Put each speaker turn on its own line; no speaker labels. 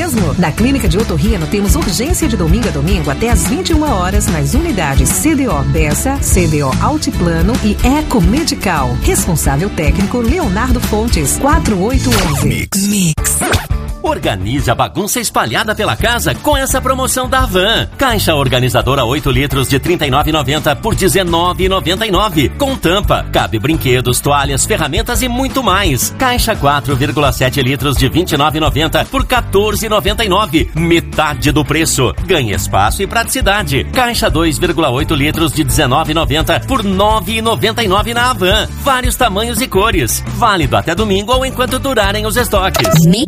mesmo? Na Clínica de Otorrino temos urgência de domingo a domingo até às 21 horas nas unidades CDO Bessa, CDO Altiplano e Eco Medical. Responsável técnico Leonardo Fontes, 4811. Mix.
Organize a bagunça espalhada pela casa com essa promoção da Havan. Caixa organizadora 8 litros de R$ 39,90 por R$ 19,99. Com tampa, cabe brinquedos, toalhas, ferramentas e muito mais. Caixa 4,7 litros de R$ 29,90 por R$ 14,99. Metade do preço. Ganhe espaço e praticidade. Caixa 2,8 litros de R$ 19,90 por R$ 9,99 na Havan. Vários tamanhos e cores. Válido até domingo ou enquanto durarem os estoques.